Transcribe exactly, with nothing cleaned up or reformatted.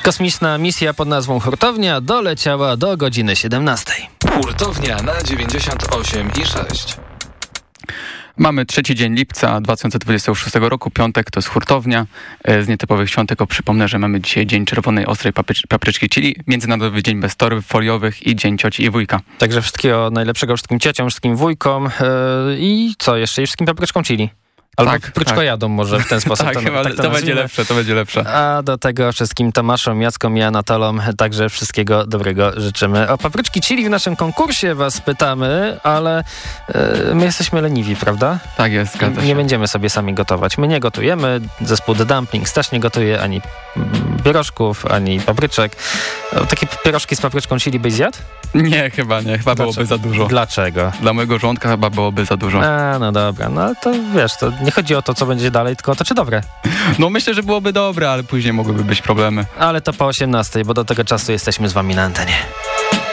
Kosmiczna misja pod nazwą Hurtownia doleciała do godziny siedemnastej. Hurtownia na dziewięćdziesiąt osiem i sześć. Mamy trzeci dzień lipca dwa tysiące dwudziestego szóstego roku, piątek, to jest hurtownia. Z nietypowych świąt tylko przypomnę, że mamy dzisiaj Dzień Czerwonej Ostrej paprycz- Papryczki, czyli Międzynarodowy Dzień Bez Torb Foliowych i Dzień Cioci i Wujka. Także wszystkiego najlepszego wszystkim ciociom, wszystkim wujkom yy, i co jeszcze? I wszystkim papryczkom chili. Albo tak, papryczkojadą tak. może w ten sposób. tak, to, chyba, tak to, to będzie lepsze, to będzie lepsze. A do tego wszystkim Tomaszom, Jackom i Anatolom także wszystkiego dobrego życzymy. O papryczki chili w naszym konkursie was pytamy, ale yy, my jesteśmy leniwi, prawda? Tak jest, zgadza się. Nie będziemy sobie sami gotować. My nie gotujemy, zespół The Dumplings też nie gotuje ani pierożków, ani papryczek. O, takie pierożki z papryczką chili byś zjadł? Nie, chyba nie, chyba Dlaczego? byłoby za dużo. Dlaczego? Dla mojego żołądka chyba byłoby za dużo. A, no dobra, no to wiesz, to nie chodzi o to, co będzie dalej, tylko o to, czy dobre. No myślę, że byłoby dobre, ale później mogłyby być problemy. Ale to po osiemnastej, bo do tego czasu jesteśmy z wami na antenie.